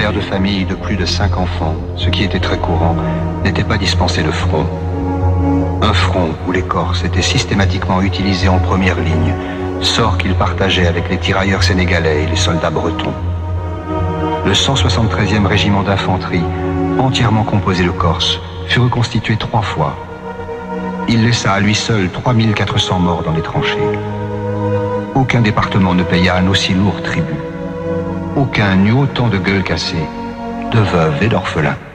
pères de famille de plus de 5 enfants, ce qui était très courant, n'étaient pas dispensés de front. Un front où les Corses étaient systématiquement utilisés en première ligne, sort qu'ils partageaient avec les tirailleurs sénégalais et les soldats bretons. Le 173e régiment d'infanterie, entièrement composé de Corses, fut reconstitué 3 fois. Il laissa à lui seul 3400 morts dans les tranchées. Aucun département ne paya un aussi lourd tribut. Aucun n'eut autant de gueules cassées, de veuves et d'orphelins.